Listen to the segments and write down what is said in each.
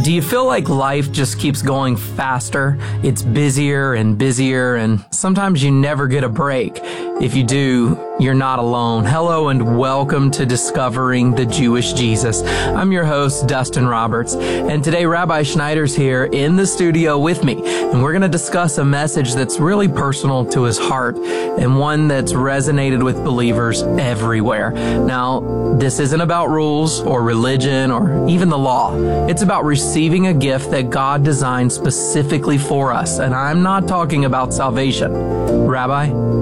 Do you feel like life just keeps going faster? It's busier and busier, and sometimes you never get a break. If you do, you're not alone. Hello and welcome to Discovering the Jewish Jesus. I'm your host, Dustin Roberts, and today Rabbi Schneider's here in the studio with me, and we're going to discuss a message that's really personal to his heart and one that's resonated with believers everywhere. Now, this isn't about rules or religion or even the law. It's about receiving a gift that God designed specifically for us, and I'm not talking about salvation. Rabbi?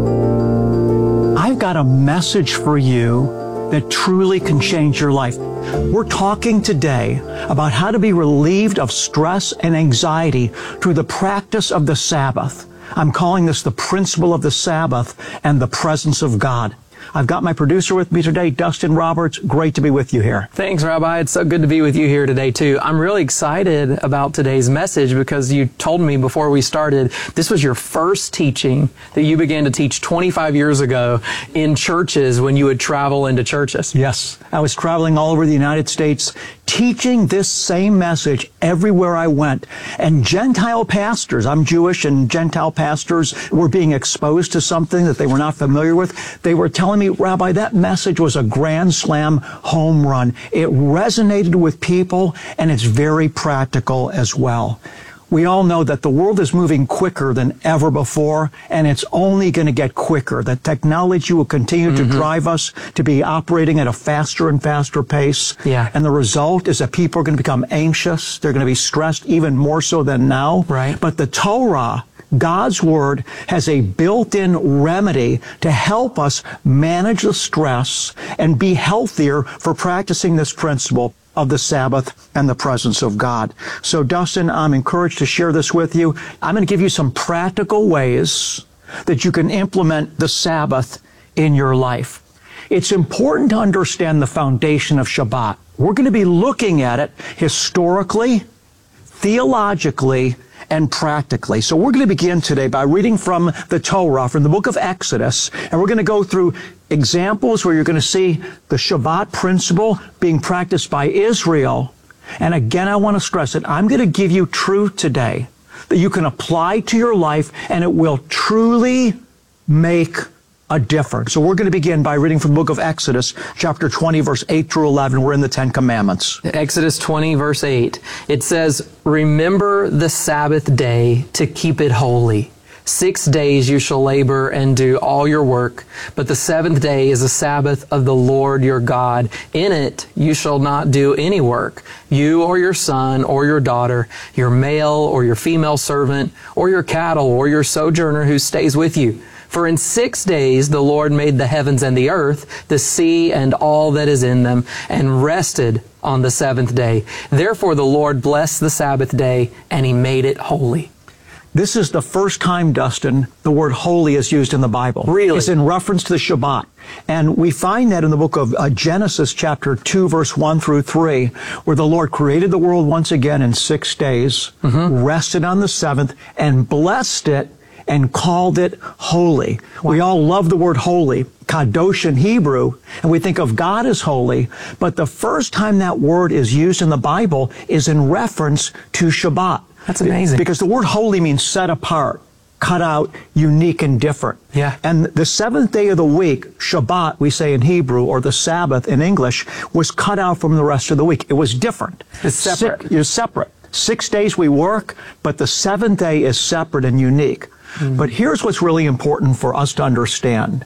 I've got a message for you that truly can change your life. We're talking today about how to be relieved of stress and anxiety through the practice of the Sabbath. I'm calling this the principle of the Sabbath and the presence of God. I've got my producer with me today, Dustin Roberts. Great to be with you here. Thanks, Rabbi. It's so good to be with you here today, too. I'm really excited about today's message because you told me before we started, this was your first teaching that you began to teach 25 years ago in churches when you would travel into churches. Yes. I was traveling all over the United States, teaching this same message everywhere I went. And Gentile pastors, I'm Jewish, and Gentile pastors were being exposed to something that they were not familiar with. They were telling me, Rabbi, that message was a grand slam home run. It resonated with people, and it's very practical as well. We all know that the world is moving quicker than ever before, and it's only going to get quicker. The technology will continue to drive us to be operating at a faster and faster pace. Yeah. And the result is that people are going to become anxious. They're going to be stressed even more so than now. Right. But the Torah, God's Word, has a built-in remedy to help us manage the stress and be healthier for practicing this principle of the Sabbath and the presence of God. So, Dustin, I'm encouraged to share this with you. I'm going to give you some practical ways that you can implement the Sabbath in your life. It's important to understand the foundation of Shabbat. We're going to be looking at it historically, theologically, and practically. So we're going to begin today by reading from the Torah, from the book of Exodus, and we're going to go through examples where you're going to see the Shabbat principle being practiced by Israel. And again, I want to stress it. I'm going to give you truth today that you can apply to your life, and it will truly make a difference. So we're going to begin by reading from the book of Exodus, chapter 20, verse 8 through 11. We're in the Ten Commandments. Exodus 20, verse 8. It says, "Remember the Sabbath day to keep it holy. 6 days you shall labor and do all your work, but the seventh day is a Sabbath of the Lord your God. In it you shall not do any work, you or your son or your daughter, your male or your female servant, or your cattle or your sojourner who stays with you. For in 6 days the Lord made the heavens and the earth, the sea and all that is in them, and rested on the seventh day. Therefore the Lord blessed the Sabbath day, and He made it holy." This is the first time, Dustin, the word holy is used in the Bible. Really? It's in reference to the Shabbat. And we find that in the book of Genesis chapter 2, verse 1 through 3, where the Lord created the world once again in 6 days, rested on the seventh, and blessed it, and called it holy. We all love the word holy, kadosh in Hebrew, and we think of God as holy, but the first time that word is used in the Bible is in reference to Shabbat. That's amazing. Because the word holy means set apart, cut out, unique, and different. Yeah. And the seventh day of the week, Shabbat, we say in Hebrew, or the Sabbath in English, was cut out from the rest of the week. It was different. It's separate. It's separate. 6 days we work, but the seventh day is separate and unique. But here's what's really important for us to understand.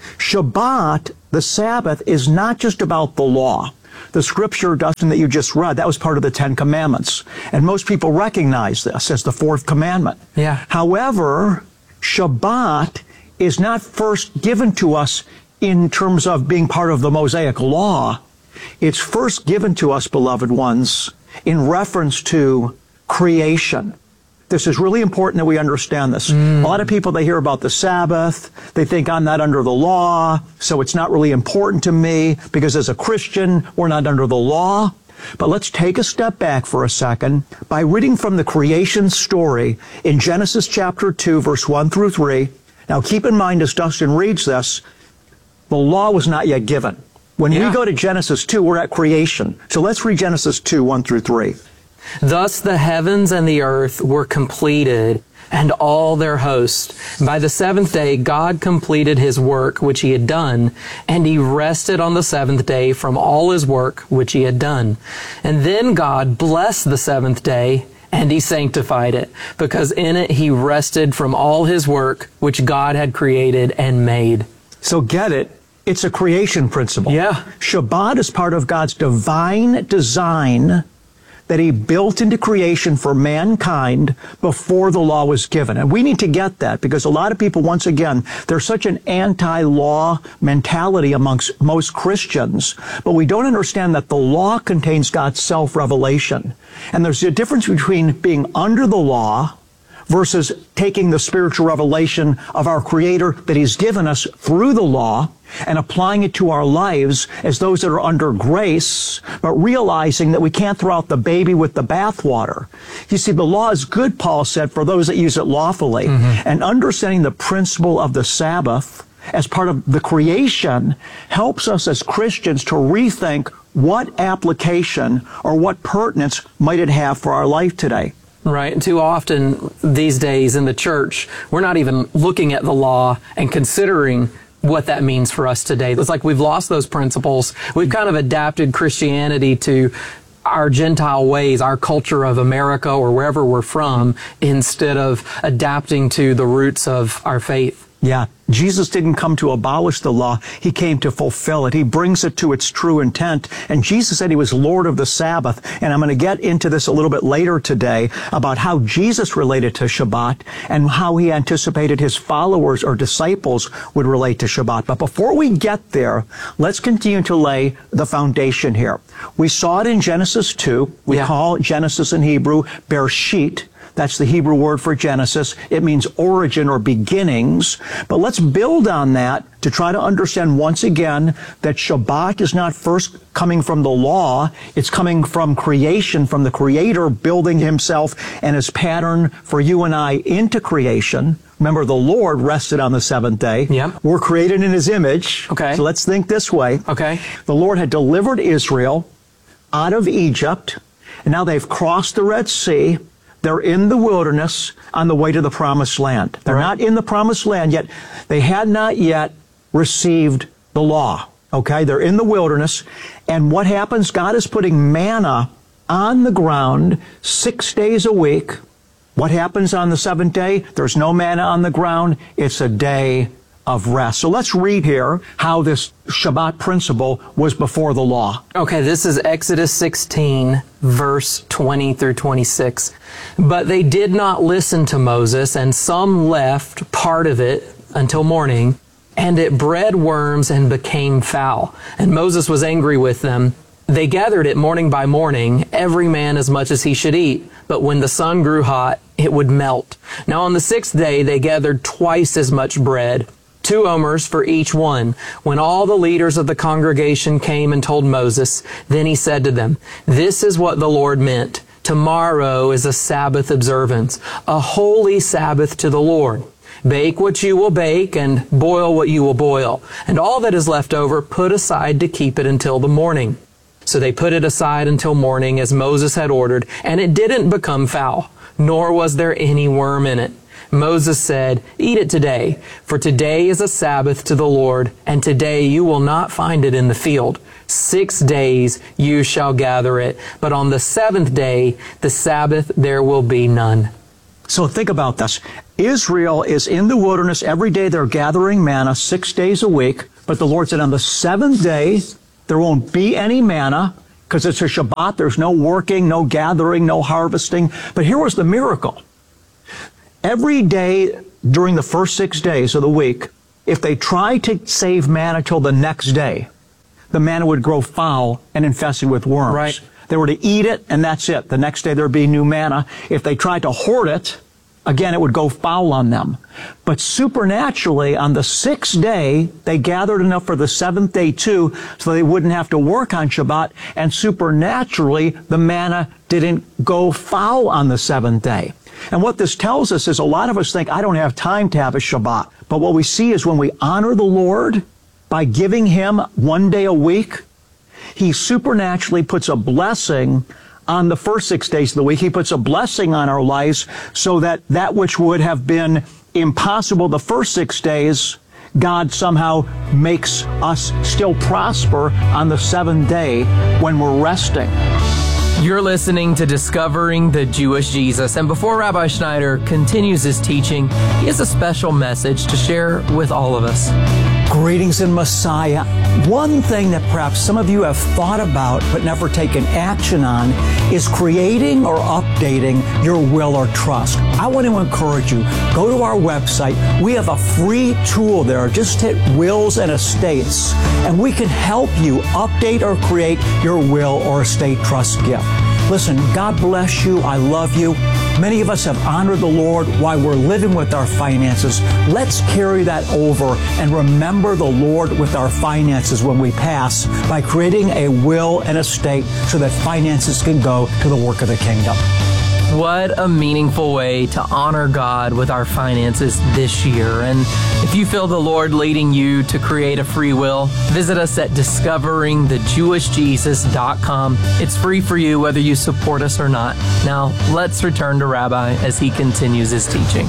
Shabbat, the Sabbath, is not just about the law. The scripture, Dustin, that you just read, that was part of the Ten Commandments. And most people recognize this as the fourth commandment. Yeah. However, Shabbat is not first given to us in terms of being part of the Mosaic law. It's first given to us, beloved ones, in reference to creation. This is really important that we understand this. A lot of people, they hear about the Sabbath, they think I'm not under the law, so it's not really important to me, because as a Christian, we're not under the law. But let's take a step back for a second by reading from the creation story in Genesis chapter 2, verse 1 through 3. Now keep in mind, as Dustin reads this, the law was not yet given. When we go to Genesis 2, we're at creation. So let's read Genesis 2, 1 through 3. Thus the heavens and the earth were completed, and all their host. By the seventh day God completed his work which he had done, and he rested on the seventh day from all his work which he had done. And then God blessed the seventh day, and he sanctified it, because in it he rested from all his work which God had created and made. So get it. It's a creation principle. Yeah. Shabbat is part of God's divine design that he built into creation for mankind before the law was given. And we need to get that, because a lot of people, once again, there's such an anti-law mentality amongst most Christians, but we don't understand that the law contains God's self-revelation. And there's a difference between being under the law versus taking the spiritual revelation of our Creator that he's given us through the law and applying it to our lives as those that are under grace, but realizing that we can't throw out the baby with the bathwater. You see, the law is good, Paul said, for those that use it lawfully. And understanding the principle of the Sabbath as part of the creation helps us as Christians to rethink what application or what pertinence might it have for our life today. Right. Too often these days in the church, we're not even looking at the law and considering what that means for us today. It's like we've lost those principles. We've kind of adapted Christianity to our Gentile ways, our culture of America or wherever we're from, instead of adapting to the roots of our faith. Yeah. Jesus didn't come to abolish the law. He came to fulfill it. He brings it to its true intent. And Jesus said he was Lord of the Sabbath. And I'm going to get into this a little bit later today about how Jesus related to Shabbat and how he anticipated his followers or disciples would relate to Shabbat. But before we get there, let's continue to lay the foundation here. We saw it in Genesis 2. We call Genesis in Hebrew Bereshit. That's the Hebrew word for Genesis. It means origin or beginnings. But let's build on that to try to understand once again that Shabbat is not first coming from the law. It's coming from creation, from the Creator building himself and his pattern for you and I into creation. Remember, the Lord rested on the seventh day. Yep. We're created in his image. Okay. So let's think this way. Okay. The Lord had delivered Israel out of Egypt, and now they've crossed the Red Sea. They're in the wilderness on the way to the promised land. They're not in the promised land yet. They had not yet received the law. Okay, they're in the wilderness. And what happens? God is putting manna on the ground 6 days a week. What happens on the seventh day? There's no manna on the ground. It's a day of rest. So let's read here how this Shabbat principle was before the law. Okay, this is Exodus 16, verse 20 through 26. But they did not listen to Moses, and some left part of it until morning, and it bred worms and became foul. And Moses was angry with them. They gathered it morning by morning, every man as much as he should eat. But when the sun grew hot, it would melt. Now on the sixth day they gathered twice as much bread, 2 omers for each one. When all the leaders of the congregation came and told Moses, then he said to them, "This is what the Lord meant. Tomorrow is a Sabbath observance, a holy Sabbath to the Lord. Bake what you will bake and boil what you will boil. And all that is left over, put aside to keep it until the morning." So they put it aside until morning as Moses had ordered, and it didn't become foul, nor was there any worm in it. Moses said, "Eat it today, for today is a Sabbath to the Lord, and today you will not find it in the field. 6 days you shall gather it, but on the seventh day, the Sabbath, there will be none." So think about this. Israel is in the wilderness. Every day they're gathering manna 6 days a week. But the Lord said on the seventh day, there won't be any manna because it's a Shabbat. There's no working, no gathering, no harvesting. But here was the miracle. Every day during the first 6 days of the week, if they tried to save manna till the next day, the manna would grow foul and infested with worms. Right. They were to eat it, and that's it. The next day there'd be new manna. If they tried to hoard it, again, it would go foul on them. But supernaturally, on the sixth day, they gathered enough for the seventh day too, so they wouldn't have to work on Shabbat. And supernaturally, the manna didn't go foul on the seventh day. And what this tells us is a lot of us think, I don't have time to have a Shabbat. But what we see is when we honor the Lord by giving Him 1 day a week, He supernaturally puts a blessing on the first 6 days of the week. He puts a blessing on our lives so that that which would have been impossible the first 6 days, God somehow makes us still prosper on the seventh day when we're resting. You're listening to Discovering the Jewish Jesus. And before Rabbi Schneider continues his teaching, he has a special message to share with all of us. Greetings in Messiah. One thing that perhaps some of you have thought about but never taken action on is creating or updating your will or trust. I want to encourage you, go to our website. We have a free tool there. Just hit Wills and Estates, and we can help you update or create your will or estate trust gift. Listen, God bless you. I love you. Many of us have honored the Lord while we're living with our finances. Let's carry that over and remember the Lord with our finances when we pass by creating a will and estate so that finances can go to the work of the kingdom. What a meaningful way to honor God with our finances this year. And if you feel the Lord leading you to create a free will, visit us at discoveringthejewishjesus.com. It's free for you whether you support us or not. Now, let's return to Rabbi as he continues his teaching.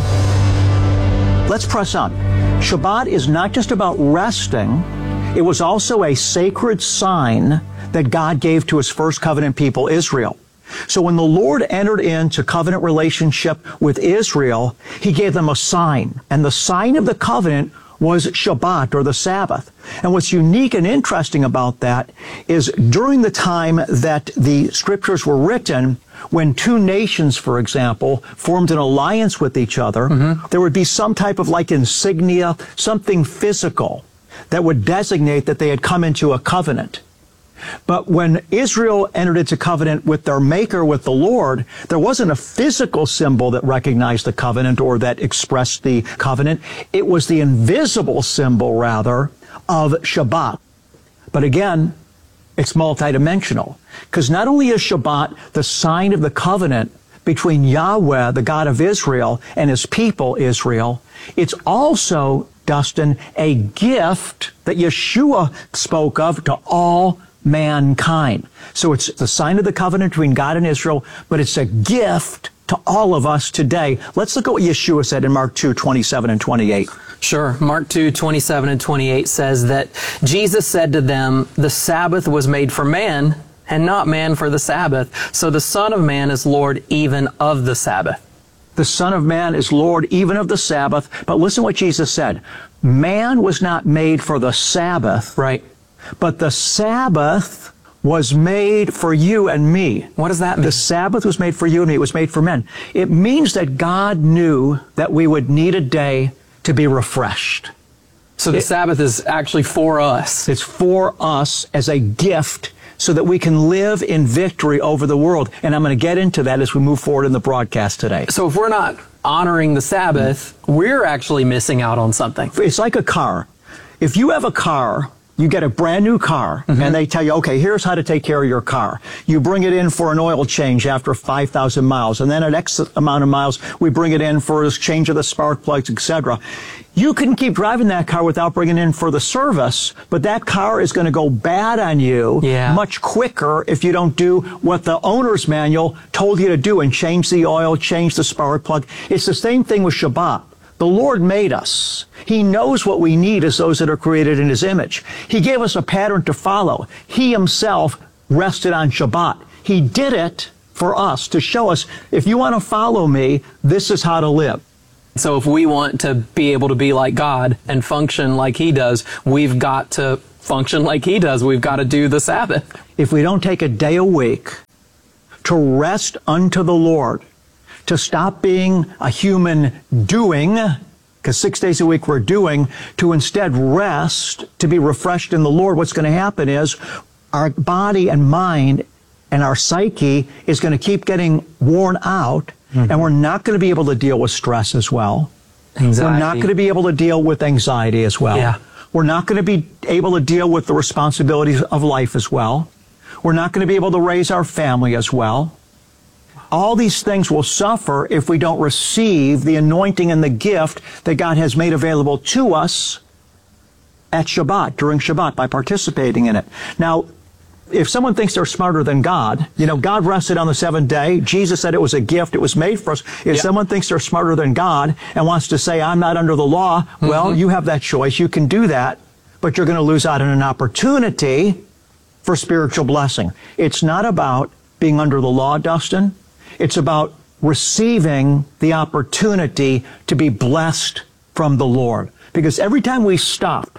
Let's press on. Shabbat is not just about resting. It was also a sacred sign that God gave to his first covenant people, Israel. So when the Lord entered into covenant relationship with Israel, he gave them a sign. And the sign of the covenant was Shabbat, or the Sabbath. And what's unique and interesting about that is during the time that the scriptures were written, when two nations, for example, formed an alliance with each other, there would be some type of like insignia, something physical that would designate that they had come into a covenant. But when Israel entered into covenant with their Maker, with the Lord, there wasn't a physical symbol that recognized the covenant or that expressed the covenant. It was the invisible symbol, rather, of Shabbat. But again, it's multidimensional, because not only is Shabbat the sign of the covenant between Yahweh, the God of Israel, and his people, Israel, it's also, Dustin, a gift that Yeshua spoke of to all mankind. So it's the sign of the covenant between God and Israel, but it's a gift to all of us today. Let's look at what Yeshua said in Mark 2:27 and 28. Sure. Mark 2:27 and 28 says that Jesus said to them, "The Sabbath was made for man, and not man for the Sabbath. So the Son of Man is Lord even of the Sabbath." The Son of Man is Lord even of the Sabbath. But listen what Jesus said. Man was not made for the Sabbath. Right. But the Sabbath was made for you and me. What does that mean? The Sabbath was made for you and me. It was made for men. It means that God knew that we would need a day to be refreshed. So the Sabbath is actually for us. It's for us as a gift so that we can live in victory over the world. And I'm going to get into that as we move forward in the broadcast today. So if we're not honoring the Sabbath, we're actually missing out on something. It's like a car. If you have a car, you get a brand new car, and they tell you, okay, here's how to take care of your car. You bring it in for an oil change after 5,000 miles, and then at X amount of miles, we bring it in for a change of the spark plugs, etc. You can keep driving that car without bringing it in for the service, but that car is going to go bad on you much quicker if you don't do what the owner's manual told you to do and change the oil, change the spark plug. It's the same thing with Shabbat. The Lord made us. He knows what we need as those that are created in his image. He gave us a pattern to follow. He himself rested on Shabbat. He did it for us to show us, if you want to follow me, this is how to live. So if we want to be able to be like God and function like he does, we've got to function like he does. We've got to do the Sabbath. If we don't take a day a week to rest unto the Lord, to stop being a human doing, because 6 days a week we're doing, to instead rest, to be refreshed in the Lord, what's going to happen is our body and mind and our psyche is going to keep getting worn out, and we're not going to be able to deal with stress as well. Anxiety. We're not going to be able to deal with anxiety as well. Yeah. We're not going to be able to deal with the responsibilities of life as well. We're not going to be able to raise our family as well. All these things will suffer if we don't receive the anointing and the gift that God has made available to us at Shabbat, during Shabbat, by participating in it. Now, If someone thinks they're smarter than God, God rested on the seventh day. Jesus said it was a gift. It was made for us. If someone thinks they're smarter than God and wants to say, I'm not under the law, well, you have that choice. You can do that, but you're going to lose out on an opportunity for spiritual blessing. It's not about being under the law, Dustin. It's about receiving the opportunity to be blessed from the Lord. Because every time we stop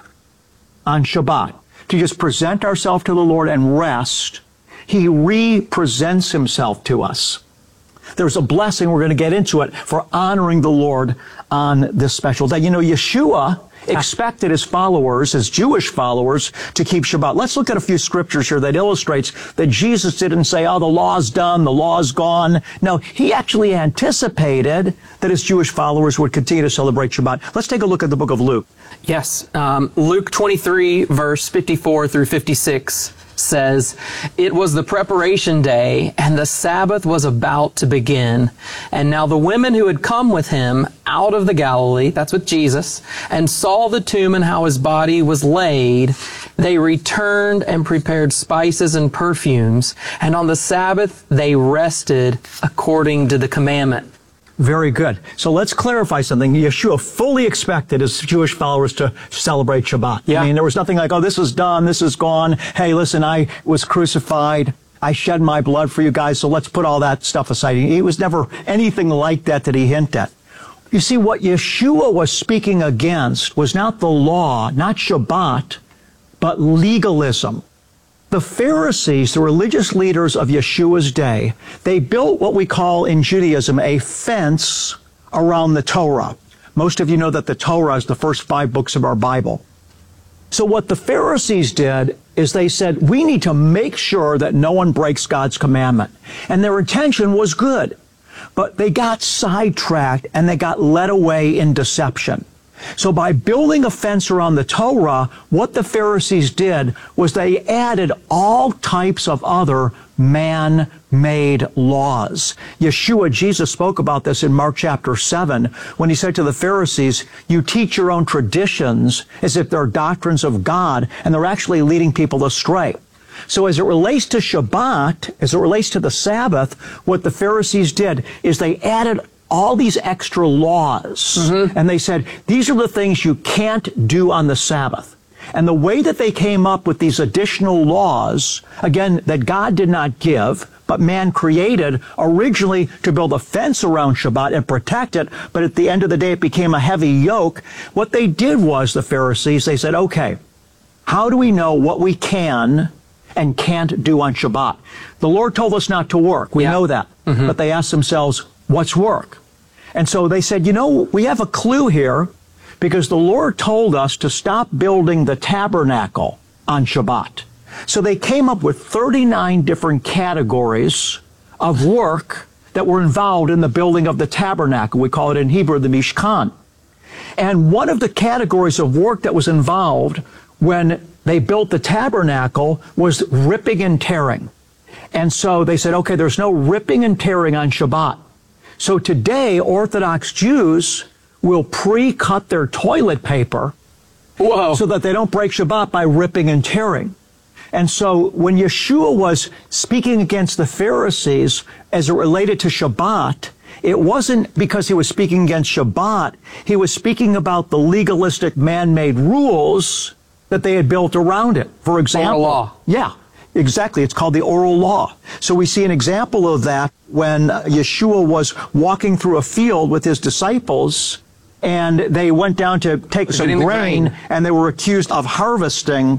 on Shabbat to just present ourselves to the Lord and rest, He represents Himself to us. There's a blessing, we're going to get into it, for honoring the Lord on this special day. Yeshua expected his followers, his Jewish followers, to keep Shabbat. Let's look at a few scriptures here that illustrates that Jesus didn't say, the law's done, the law's gone. No, He actually anticipated that his Jewish followers would continue to celebrate Shabbat. Let's take a look at the book of Luke. Yes, Luke 23, verse 54 through 56 says, "It was the preparation day, and the Sabbath was about to begin. And now the women who had come with him out of the Galilee," that's with Jesus, "and saw the tomb and how his body was laid, they returned and prepared spices and perfumes. And on the Sabbath they rested according to the commandment." Very good. So let's clarify something. Yeshua fully expected his Jewish followers to celebrate Shabbat. Yeah. I mean, there was nothing like, this is done, this is gone. Hey, listen, I was crucified. I shed my blood for you guys, so let's put all that stuff aside. It was never anything like that he hinted at. You see, what Yeshua was speaking against was not the law, not Shabbat, but legalism. The Pharisees, the religious leaders of Yeshua's day, they built what we call in Judaism a fence around the Torah. Most of you know that the Torah is the first 5 books of our Bible. So what the Pharisees did is they said, we need to make sure that no one breaks God's commandment. And their intention was good, but they got sidetracked and they got led away in deception. So by building a fence around the Torah, what the Pharisees did was they added all types of other man-made laws. Jesus spoke about this in Mark chapter 7 when he said to the Pharisees, you teach your own traditions as if they're doctrines of God, and they're actually leading people astray. So as it relates to Shabbat, as it relates to the Sabbath, what the Pharisees did is they added all these extra laws, and they said, these are the things you can't do on the Sabbath. And the way that they came up with these additional laws, again, that God did not give, but man created originally to build a fence around Shabbat and protect it, but at the end of the day it became a heavy yoke. What they did was, the Pharisees, they said, okay, how do we know what we can and can't do on Shabbat? The Lord told us not to work. We know that. But they asked themselves, what's work? And so they said, we have a clue here, because the Lord told us to stop building the tabernacle on Shabbat. So they came up with 39 different categories of work that were involved in the building of the tabernacle. We call it in Hebrew the Mishkan. And one of the categories of work that was involved when they built the tabernacle was ripping and tearing. And so they said, okay, there's no ripping and tearing on Shabbat. So today, Orthodox Jews will pre-cut their toilet paper so that they don't break Shabbat by ripping and tearing. And so when Yeshua was speaking against the Pharisees as it related to Shabbat, it wasn't because he was speaking against Shabbat. He was speaking about the legalistic man-made rules that they had built around it. For example, oral law. Yeah, exactly. It's called the oral law. So we see an example of that when Yeshua was walking through a field with his disciples, and they went down to take some grain, and they were accused of harvesting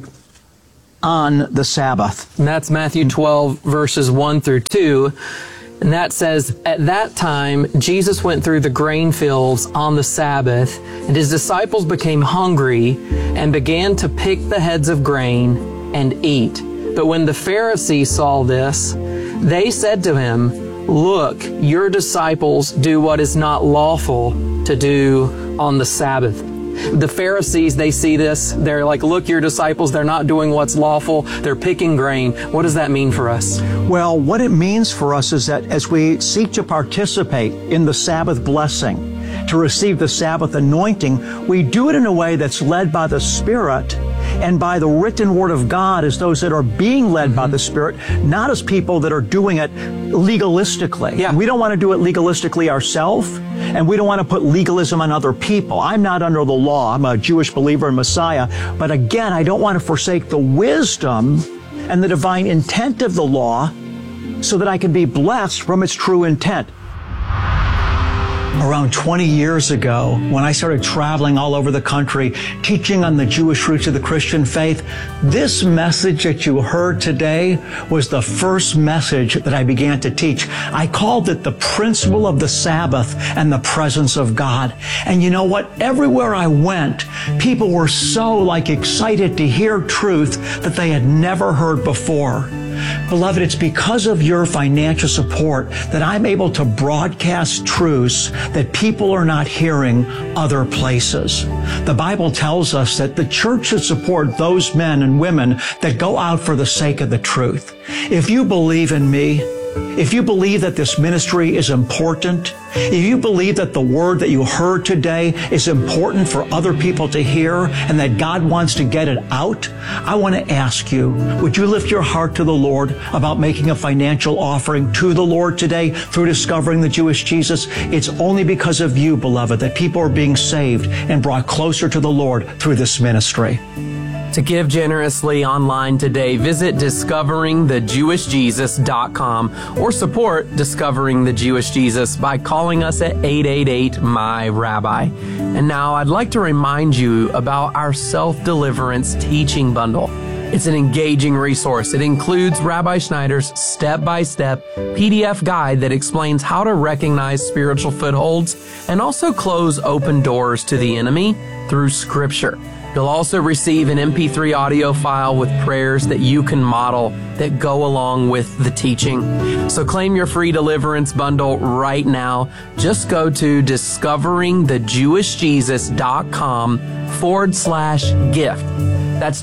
on the Sabbath. And that's Matthew 12, verses 1 through 2. And that says, at that time, Jesus went through the grain fields on the Sabbath, and his disciples became hungry and began to pick the heads of grain and eat. But when the Pharisees saw this, they said to him, look, your disciples do what is not lawful to do on the Sabbath. The Pharisees, they see this. They're like, look, your disciples, they're not doing what's lawful. They're picking grain. What does that mean for us? Well, what it means for us is that as we seek to participate in the Sabbath blessing, to receive the Sabbath anointing, we do it in a way that's led by the Spirit and by the written word of God as those that are being led by the Spirit, not as people that are doing it legalistically. Yeah. We don't want to do it legalistically ourselves, and we don't want to put legalism on other people. I'm not under the law. I'm a Jewish believer in Messiah. But again, I don't want to forsake the wisdom and the divine intent of the law so that I can be blessed from its true intent. Around 20 years ago, when I started traveling all over the country, teaching on the Jewish roots of the Christian faith, this message that you heard today was the first message that I began to teach. I called it the principle of the Sabbath and the presence of God. And you know what? Everywhere I went, people were so excited to hear truth that they had never heard before. Beloved, it's because of your financial support that I'm able to broadcast truths that people are not hearing other places. The Bible tells us that the church should support those men and women that go out for the sake of the truth. If you believe in me, if you believe that this ministry is important, if you believe that the word that you heard today is important for other people to hear and that God wants to get it out, I want to ask you, would you lift your heart to the Lord about making a financial offering to the Lord today through discovering the Jewish Jesus? It's only because of you, beloved, that people are being saved and brought closer to the Lord through this ministry. To give generously online today, visit discoveringthejewishjesus.com or support Discovering the Jewish Jesus by calling us at 888-MY-RABBI. And now I'd like to remind you about our self-deliverance teaching bundle. It's an engaging resource. It includes Rabbi Schneider's step-by-step PDF guide that explains how to recognize spiritual footholds and also close open doors to the enemy through Scripture. You'll also receive an MP3 audio file with prayers that you can model that go along with the teaching. So claim your free deliverance bundle right now. Just go to discoveringthejewishjesus.com/gift. That's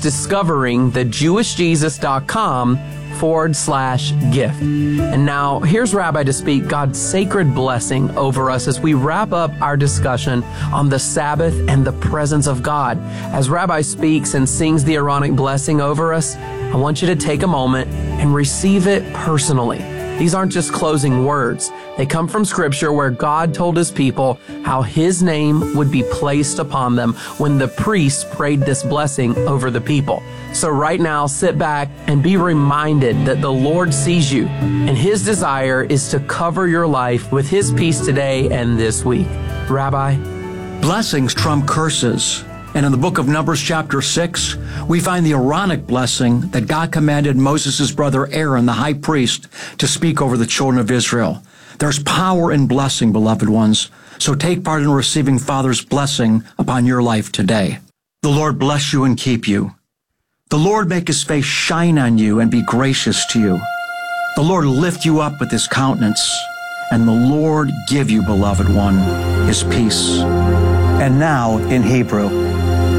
discoveringthejewishjesus.com/gift. And now, here's Rabbi to speak God's sacred blessing over us as we wrap up our discussion on the Sabbath and the presence of God. As Rabbi speaks and sings the Aaronic blessing over us, I want you to take a moment and receive it personally. These aren't just closing words. They come from Scripture where God told His people how His name would be placed upon them when the priests prayed this blessing over the people. So right now, sit back and be reminded that the Lord sees you, and His desire is to cover your life with His peace today and this week. Rabbi? Blessings trump curses. And in the book of Numbers chapter 6, we find the Aaronic blessing that God commanded Moses' brother Aaron, the high priest, to speak over the children of Israel. There's power in blessing, beloved ones. So take part in receiving Father's blessing upon your life today. The Lord bless you and keep you. The Lord make His face shine on you and be gracious to you. The Lord lift you up with His countenance, and the Lord give you, beloved one, His peace. And now in Hebrew.